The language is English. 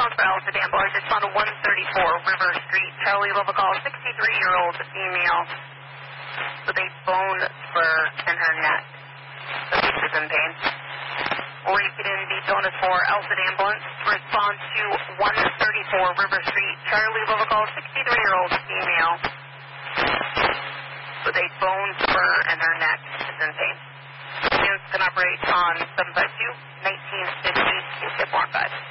response for Allison ambulance. It's on 134 River Street. Charlie level call, 63-year-old female with a bone spur in her neck. The patient is in pain. Repeating the donut for Alpha ambulance. Response to 134 River Street. Charlie level call, 63-year-old female with a bone spur in her neck is in pain. Units can operate on 752-1950, skip 1-5.